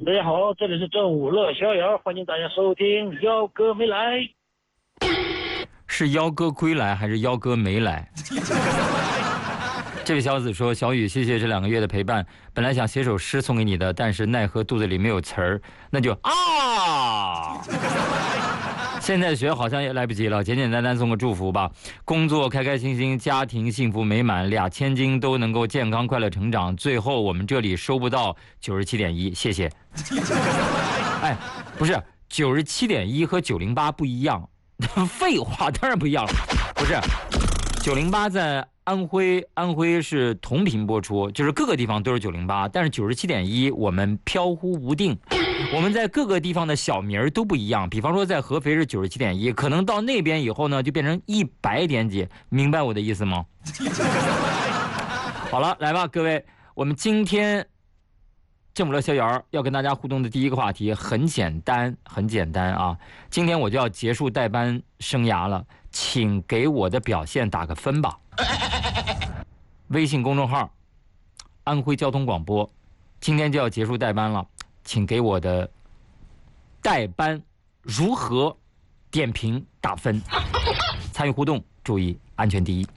大家好，这里是正午乐逍遥，欢迎大家收听。幺哥没来， 是幺哥归来还是幺哥没来？这位小子说：“小雨，谢谢这2个月的陪伴。本来想写首诗送给你的，但是奈何肚子里没有词儿，那就啊。现在学好像也来不及了，简简单单送个祝福吧。工作开开心心，家庭幸福美满，2千斤都能够健康快乐成长。最后我们这里收不到97.1，谢谢。哎，不是97.1和908不一样。”废话，当然不一样了。不是，908在安徽是同频播出，就是各个地方都是908，但是97.1我们飘忽不定，我们在各个地方的小名儿都不一样。比方说在合肥是97.1，可能到那边以后呢就变成100点几，明白我的意思吗？好了，来吧，各位，我们今天正午乐逍遥要跟大家互动的第一个话题很简单，很简单啊！今天我就要结束代班生涯了，请给我的表现打个分吧。微信公众号安徽交通广播，今天就要结束代班了，请给我的代班如何点评打分。参与互动，注意安全第一。